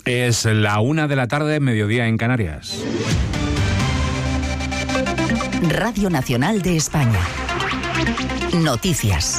Es la 1:00 p.m, mediodía en Canarias. Radio Nacional de España. Noticias.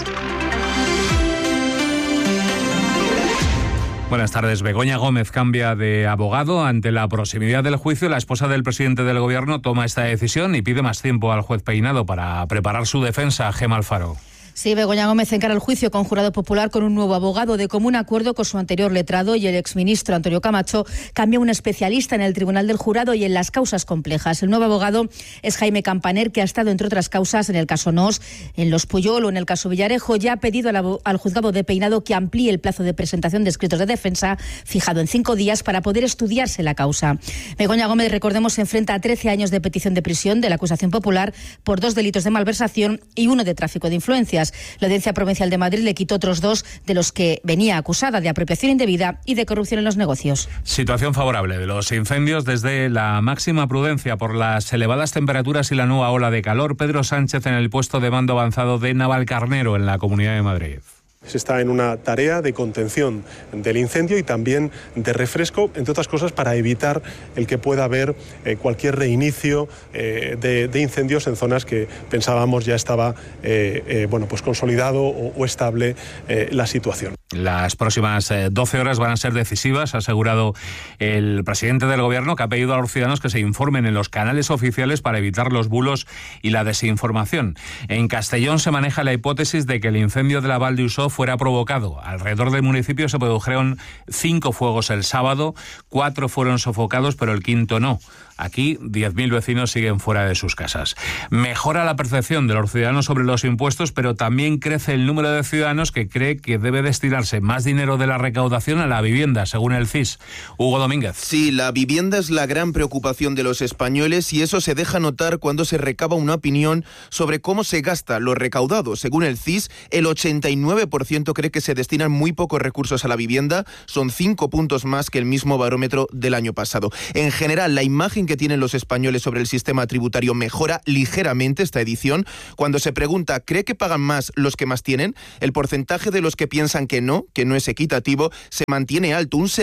Buenas tardes. Begoña Gómez cambia de abogado. Ante la proximidad del juicio, la esposa del presidente del Gobierno toma esta decisión y pide más tiempo al juez Peinado para preparar su defensa. Gemma Alfaro. Sí, Begoña Gómez encara el juicio con jurado popular con un nuevo abogado. De común acuerdo con su anterior letrado y el exministro Antonio Camacho, cambia un especialista en el Tribunal del Jurado y en las causas complejas. El nuevo abogado es Jaime Campaner, que ha estado, entre otras causas, en el caso Nos, en Los Puyol o en el caso Villarejo. Ya ha pedido al juzgado de Peinado que amplíe el plazo de presentación de escritos de defensa, fijado en 5 días, para poder estudiarse la causa. Begoña Gómez, recordemos, se enfrenta a 13 años de petición de prisión de la acusación popular por 2 delitos de malversación y 1 de tráfico de influencias. La Audiencia Provincial de Madrid le quitó otros 2 de los que venía acusada, de apropiación indebida y de corrupción en los negocios. Situación favorable de los incendios desde la máxima prudencia por las elevadas temperaturas y la nueva ola de calor. Pedro Sánchez en el puesto de mando avanzado de Navalcarnero, en la Comunidad de Madrid. Se está en una tarea de contención del incendio y también de refresco, entre otras cosas, para evitar el que pueda haber cualquier reinicio de incendios en zonas que pensábamos ya estaba pues consolidado o estable la situación. Las próximas 12 horas van a ser decisivas, ha asegurado el presidente del Gobierno, que ha pedido a los ciudadanos que se informen en los canales oficiales para evitar los bulos y la desinformación. En Castellón se maneja la hipótesis de que el incendio de la Val d'Usó fuera provocado. Alrededor del municipio se produjeron 5 fuegos el sábado, 4 fueron sofocados, pero el 5.º no. Aquí 10.000 vecinos siguen fuera de sus casas. Mejora la percepción de los ciudadanos sobre los impuestos, pero también crece el número de ciudadanos que cree que debe destinarse más dinero de la recaudación a la vivienda, según el CIS. Hugo Domínguez. Sí, la vivienda es la gran preocupación de los españoles y eso se deja notar cuando se recaba una opinión sobre cómo se gasta lo recaudado. Según el CIS, el 89% cree que se destinan muy pocos recursos a la vivienda. Son 5 puntos más que el mismo barómetro del año pasado. En general, la imagen que tienen los españoles sobre el sistema tributario mejora ligeramente esta edición. Cuando se pregunta, ¿cree que pagan más los que más tienen? El porcentaje de los que piensan que no es equitativo, se mantiene alto, un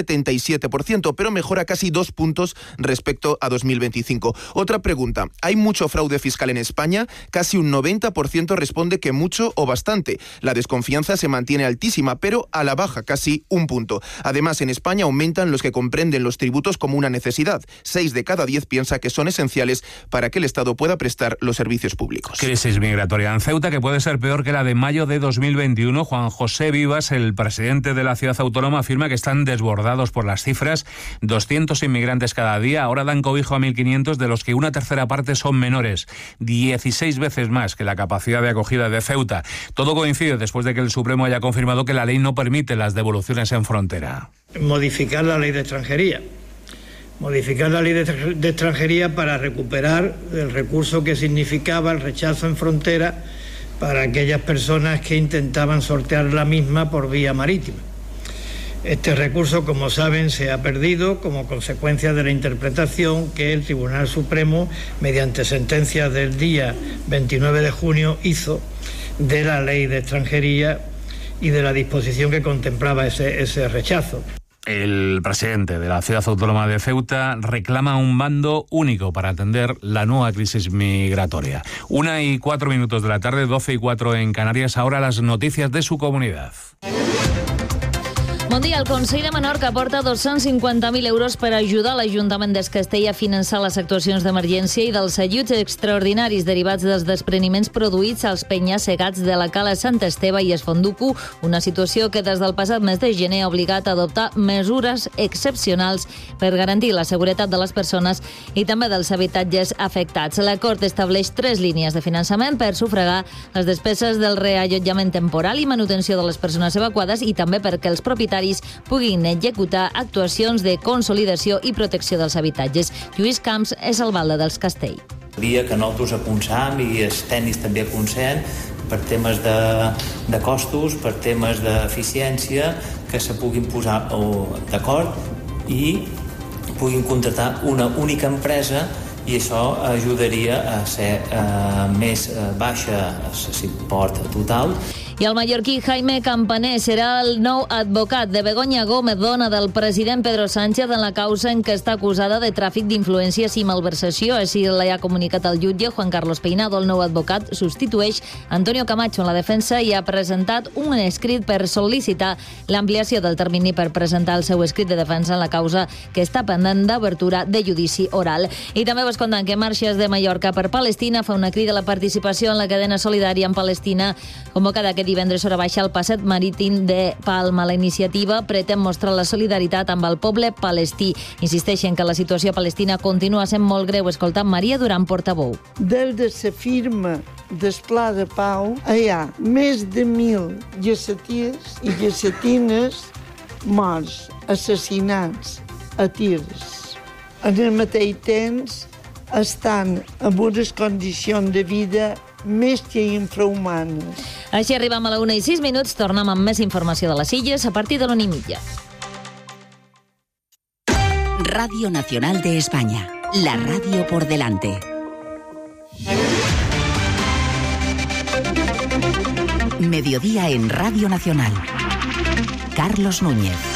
77%, pero mejora casi 2 puntos respecto a 2025. Otra pregunta, ¿hay mucho fraude fiscal en España? Casi un 90% responde que mucho o bastante. La desconfianza se mantiene altísima, pero a la baja, casi 1 punto. Además, en España aumentan los que comprenden los tributos como una necesidad. 6 de cada 10 piensa que son esenciales para que el Estado pueda prestar los servicios públicos. Crisis migratoria en Ceuta que puede ser peor que la de mayo de 2021. Juan José Vivas, el presidente de la ciudad autónoma, afirma que están desbordados por las cifras. 200 inmigrantes cada día. Ahora dan cobijo a 1.500, de los que una tercera parte son menores. 16 veces más que la capacidad de acogida de Ceuta. Todo coincide después de que el Supremo haya confirmado que la ley no permite las devoluciones en frontera. Modificar la ley de extranjería. Modificar la ley de extranjería para recuperar el recurso que significaba el rechazo en frontera para aquellas personas que intentaban sortear la misma por vía marítima. Este recurso, como saben, se ha perdido como consecuencia de la interpretación que el Tribunal Supremo, mediante sentencia del día 29 de junio, hizo de la ley de extranjería y de la disposición que contemplaba ese rechazo. El presidente de la ciudad autónoma de Ceuta reclama un mando único para atender la nueva crisis migratoria. 1:04 de la tarde, 12:04 en Canarias. Ahora las noticias de su comunidad. Bon dia. El Consell de Menorca aporta 250.000 euros per ajudar l'Ajuntament d'Es Castell a finançar les actuacions d'emergència i dels ajuts extraordinaris derivats dels despreniments produïts als penya-segats de la Cala Sant Esteve i Es Fonduco, una situació que des del passat mes de gener ha obligat a adoptar mesures excepcionals per garantir la seguretat de les persones i també dels habitatges afectats. L'acord estableix 3 línies de finançament per sufragar les despeses del reallotjament temporal i manutenció de les persones evacuades i també perquè els propietaris puguin executar actuacions de consolidació i protecció dels habitatges. Lluís Camps és alcalde dels Castell. Dia que nosaltres aconsem i els tècnics també aconsem per temes de costos, per temes d'eficiència, que se puguin posar d'acord i puguin contratar una única empresa i això ajudaria a ser més baixa l'import total. I el mallorquí Jaime Campaner serà el nou advocat de Begoña Gómez, dona del president Pedro Sánchez, en la causa en què està acusada de tràfic d'influències i malversació. Així l'ha comunicat el jutge Juan Carlos Peinado. El nou advocat substitueix Antonio Camacho en la defensa i ha presentat un escrit per sol·licitar l'ampliació del termini per presentar el seu escrit de defensa en la causa que està pendent d'obertura de judici oral. I també vos contant que Marxes de Mallorca per Palestina fa una crida a la participació en la cadena solidària en Palestina convocada aquest divendres hora baixa al passeig marítim de Palma. La iniciativa pretén mostrar la solidaritat amb el poble palestí. Insisteixen que la situació a Palestina continua sent molt greu. Escoltant Maria Duran, portaveu. Des de la firma del pla de pau hi ha més de 1.000 llacetins i llacetines morts, assassinats a tirs. En el mateix temps estan en unes condicions de vida més que infrahumanes. Així arribem a la 1:06. Tornem amb més informació de les Illes a partir de l'1:30. Radio Nacional de España. La radio por delante. Mediodía en Radio Nacional. Carlos Núñez.